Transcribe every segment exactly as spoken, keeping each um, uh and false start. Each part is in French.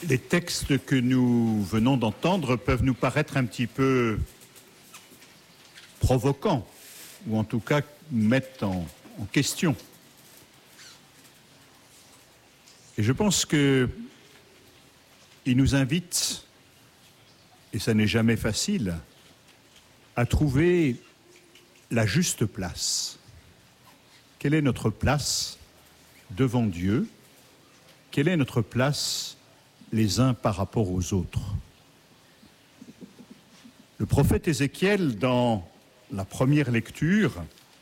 Les textes que nous venons d'entendre peuvent nous paraître un petit peu provoquants, ou en tout cas nous mettent en, en question. Et je pense qu'ils nous invitent, et ça n'est jamais facile, à trouver la juste place. Quelle est notre place devant Dieu? Quelle est notre place les uns par rapport aux autres? Le prophète Ézéchiel, dans la première lecture,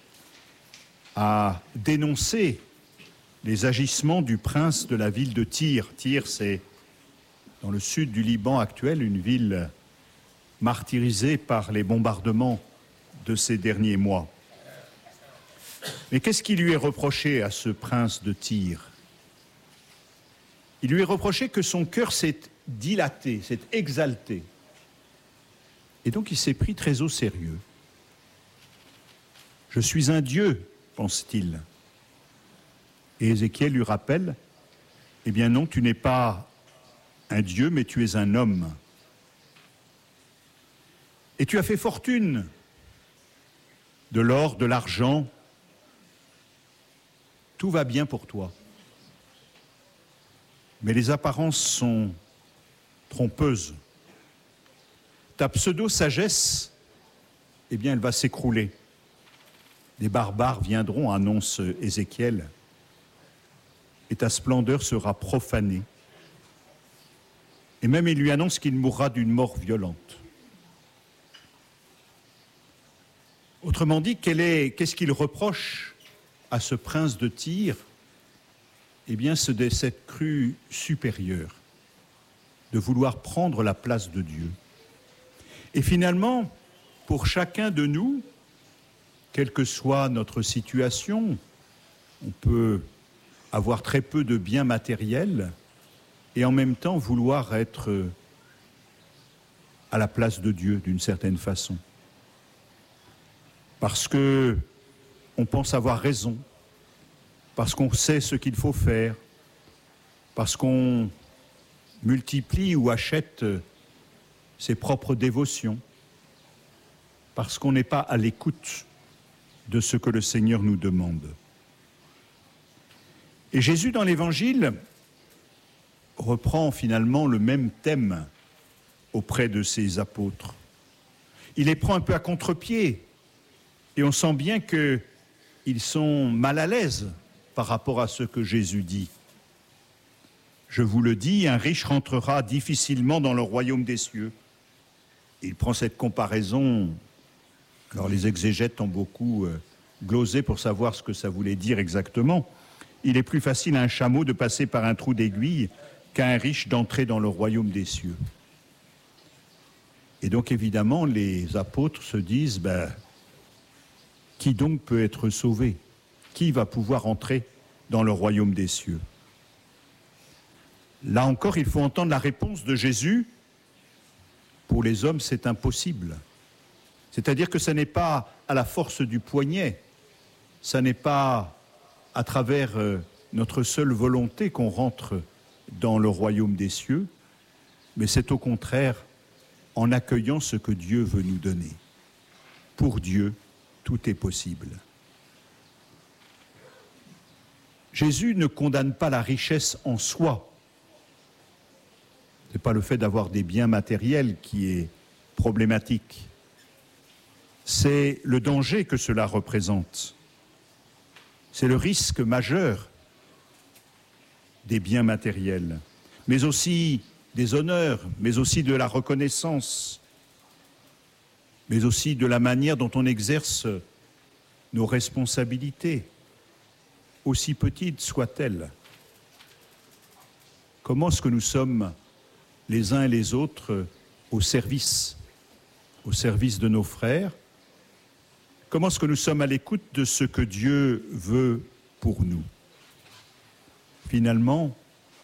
a dénoncé les agissements du prince de la ville de Tyr. Tyr, c'est dans le sud du Liban actuel, une ville martyrisée par les bombardements de ces derniers mois. Mais qu'est-ce qui lui est reproché à ce prince de Tyr? Il lui est reproché que son cœur s'est dilaté, s'est exalté. Et donc il s'est pris très au sérieux. Je suis un Dieu, pense-t-il. Et Ézéchiel lui rappelle, eh bien non, tu n'es pas un Dieu, mais tu es un homme. Et tu as fait fortune, de l'or, de l'argent, tout va bien pour toi. Mais les apparences sont trompeuses. Ta pseudo-sagesse, eh bien, elle va s'écrouler. Des barbares viendront, annonce Ézéchiel, et ta splendeur sera profanée. Et même il lui annonce qu'il mourra d'une mort violente. Autrement dit, quel est, qu'est-ce qu'il reproche à ce prince de Tyr? Eh bien, c'est de cette crue supérieure, de vouloir prendre la place de Dieu. Et finalement, pour chacun de nous, quelle que soit notre situation, on peut avoir très peu de biens matériels et en même temps vouloir être à la place de Dieu d'une certaine façon. Parce que on pense avoir raison, parce qu'on sait ce qu'il faut faire, parce qu'on multiplie ou achète ses propres dévotions, parce qu'on n'est pas à l'écoute de ce que le Seigneur nous demande. Et Jésus, dans l'Évangile, reprend finalement le même thème auprès de ses apôtres. Il les prend un peu à contre-pied, et on sent bien qu'ils sont mal à l'aise par rapport à ce que Jésus dit. Je vous le dis, un riche rentrera difficilement dans le royaume des cieux. Il prend cette comparaison. Alors les exégètes ont beaucoup euh, glosé pour savoir ce que ça voulait dire exactement. Il est plus facile à un chameau de passer par un trou d'aiguille qu'à un riche d'entrer dans le royaume des cieux. Et donc évidemment, les apôtres se disent, ben, qui donc peut être sauvé? Qui va pouvoir entrer dans le royaume des cieux? Là encore, il faut entendre la réponse de Jésus. Pour les hommes, c'est impossible. C'est-à-dire que ce n'est pas à la force du poignet, ce n'est pas à travers euh, notre seule volonté qu'on rentre dans le royaume des cieux, mais c'est au contraire en accueillant ce que Dieu veut nous donner. Pour Dieu, tout est possible. Jésus ne condamne pas la richesse en soi. Ce n'est pas le fait d'avoir des biens matériels qui est problématique. C'est le danger que cela représente. C'est le risque majeur des biens matériels, mais aussi des honneurs, mais aussi de la reconnaissance, mais aussi de la manière dont on exerce nos responsabilités, aussi petites soient-elles. Comment est-ce que nous sommes les uns et les autres au service, au service de nos frères? Comment est-ce que nous sommes à l'écoute de ce que Dieu veut pour nous? Finalement,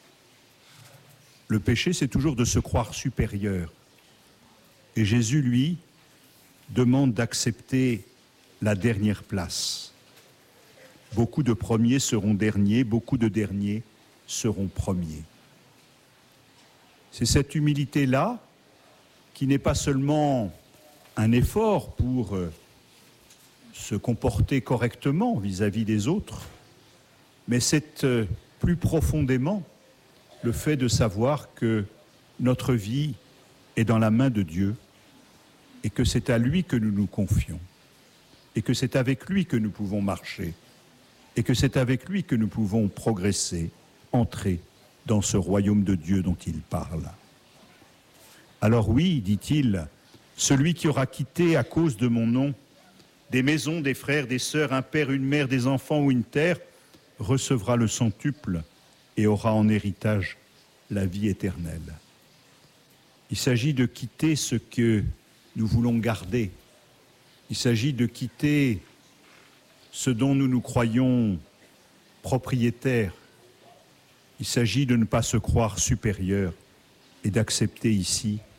le péché, c'est toujours de se croire supérieur. Et Jésus, lui, demande d'accepter la dernière place. Beaucoup de premiers seront derniers, beaucoup de derniers seront premiers. C'est cette humilité-là qui n'est pas seulement un effort pour euh, se comporter correctement vis-à-vis des autres, mais c'est euh, plus profondément le fait de savoir que notre vie est dans la main de Dieu et que c'est à lui que nous nous confions et que c'est avec lui que nous pouvons marcher et que c'est avec lui que nous pouvons progresser, entrer dans ce royaume de Dieu dont il parle. Alors oui, dit-il, celui qui aura quitté à cause de mon nom des maisons, des frères, des sœurs, un père, une mère, des enfants ou une terre, recevra le centuple et aura en héritage la vie éternelle. Il s'agit de quitter ce que nous voulons garder. Il s'agit de quitter ce dont nous nous croyons propriétaires. Il s'agit de ne pas se croire supérieur et d'accepter ici